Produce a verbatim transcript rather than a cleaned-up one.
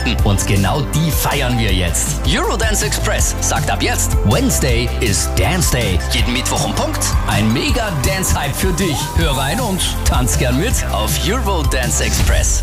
Minuten. Und genau die feiern wir jetzt. Eurodance Express sagt ab jetzt, Wednesday ist Dance Day. Jeden Mittwoch um Punkt ein mega Dance-Hype für dich. Hör rein und tanz gern mit auf Eurodance Express.